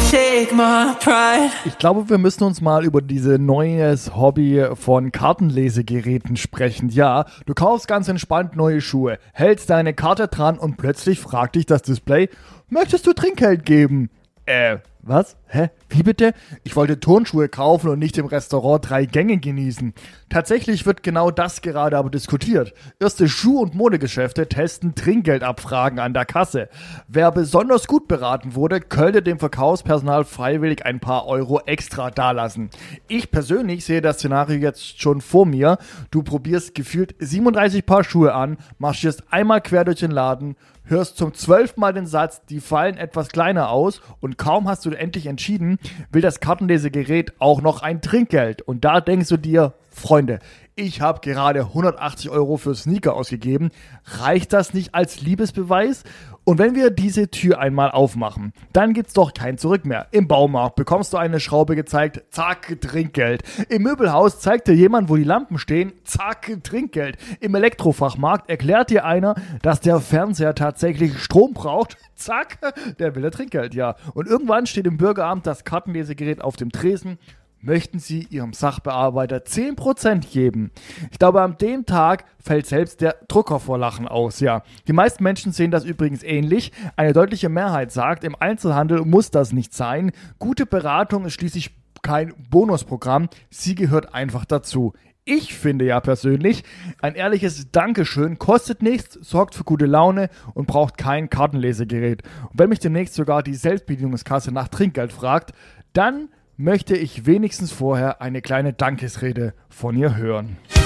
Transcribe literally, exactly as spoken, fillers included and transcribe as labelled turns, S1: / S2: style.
S1: take my pride.
S2: Ich glaube, wir müssen uns mal über dieses neues Hobby von Kartenlesegeräten sprechen. Ja, du kaufst ganz entspannt neue Schuhe, hältst deine Karte dran und plötzlich fragt dich das Display, möchtest du Trinkgeld geben? Äh, was? Hä? Wie bitte? Ich wollte Turnschuhe kaufen und nicht im Restaurant drei Gänge genießen. Tatsächlich wird genau das gerade aber diskutiert. Erste Schuh- und Modegeschäfte testen Trinkgeldabfragen an der Kasse. Wer besonders gut beraten wurde, könnte dem Verkaufspersonal freiwillig ein paar Euro extra dalassen. Ich persönlich sehe das Szenario jetzt schon vor mir. Du probierst gefühlt siebenunddreißig Paar Schuhe an, marschierst einmal quer durch den Laden, hörst zum zwölften Mal den Satz, die fallen etwas kleiner aus und kaum hast du endlich entschieden, will das Kartenlesegerät auch noch ein Trinkgeld. Und da denkst du dir, Freunde, ich habe gerade hundertachtzig Euro für Sneaker ausgegeben. Reicht das nicht als Liebesbeweis? Und wenn wir diese Tür einmal aufmachen, dann gibt's doch kein Zurück mehr. Im Baumarkt bekommst du eine Schraube gezeigt, zack, Trinkgeld. Im Möbelhaus zeigt dir jemand, wo die Lampen stehen, zack, Trinkgeld. Im Elektrofachmarkt erklärt dir einer, dass der Fernseher tatsächlich Strom braucht, zack, der will ja Trinkgeld, ja. Und irgendwann steht im Bürgeramt das Kartenlesegerät auf dem Tresen. Möchten Sie Ihrem Sachbearbeiter zehn Prozent geben? Ich glaube, an dem Tag fällt selbst der Drucker vor Lachen aus, ja. Die meisten Menschen sehen das übrigens ähnlich. Eine deutliche Mehrheit sagt, im Einzelhandel muss das nicht sein. Gute Beratung ist schließlich kein Bonusprogramm. Sie gehört einfach dazu. Ich finde ja persönlich, ein ehrliches Dankeschön kostet nichts, sorgt für gute Laune und braucht kein Kartenlesegerät. Und wenn mich demnächst sogar die Selbstbedienungskasse nach Trinkgeld fragt, dann möchte ich wenigstens vorher eine kleine Dankesrede von ihr hören.